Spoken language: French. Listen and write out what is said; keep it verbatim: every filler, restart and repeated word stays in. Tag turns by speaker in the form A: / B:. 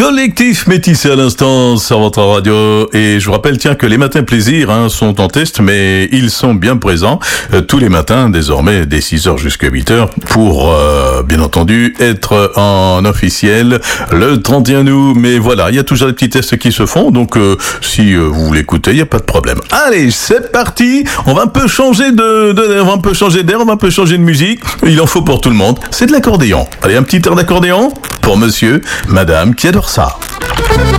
A: Collectif Métissé à l'instant sur votre radio. Et je vous rappelle, tiens, que les matins plaisir hein, sont en test, mais ils sont bien présents euh, tous les matins, désormais, dès six heures jusqu'à huit heures, pour, euh, bien entendu, être en officiel le trente et un août. Mais voilà, il y a toujours des petits tests qui se font, donc euh, si euh, vous voulez écouter, il n'y a pas de problème. Allez, c'est parti. On va un peu changer de, de, on va un peu changer d'air, on va un peu changer de musique. Il en faut pour tout le monde. C'est de l'accordéon. Allez, un petit air d'accordéon pour monsieur, madame qui adore ça.